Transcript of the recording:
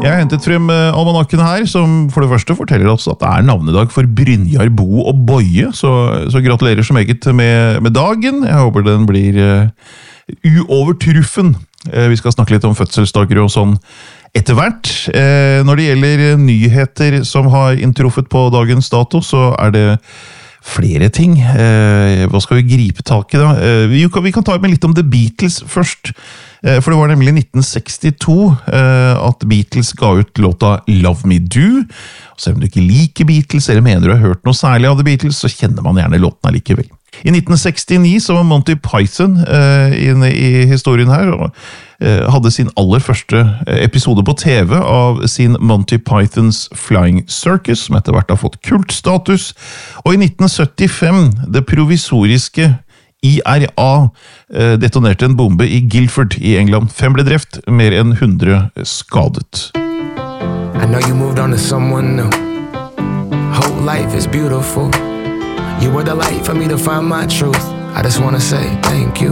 Jeg har hentet frem almanakken her, som for det første forteller oss at det navnedag for Brynjar Bo og Boje, så gratulerer så meget med dagen. Jeg håper den blir uovertruffen. Vi skal snakke litt om fødselsdager og sånn etter hvert. Når det gjelder nyheter som har inntruffet på dagens dato, så det flere ting. Hva skal vi gripe tak i da? Vi kan ta med litt om The Beatles først. For det var nemlig 1962 at Beatles ga ut låta Love Me Do. Selv om du ikke liker Beatles, eller mener du har hørt noe særlig av The Beatles, så kjenner man gjerne låten allikevel. I 1969 så var Monty Python inne i historien her, og hadde sin aller første episode på TV av sin Monty Pythons Flying Circus, som etter hvert har fått kultstatus. Og i 1975, det provisoriske IRA detonerte en bombe i Guildford i England. 5 ble drept, mer enn 100 skadet. I know you moved on to someone new. Whole life is beautiful. You were the light for me to find my truth. I just wanna say thank you.